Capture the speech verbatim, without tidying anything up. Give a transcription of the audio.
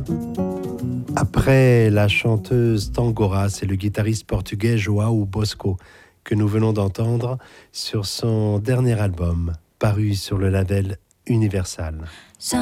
Après la chanteuse Tangora, c'est le guitariste portugais João Bosco que nous venons d'entendre sur son dernier album, paru sur le label Universal.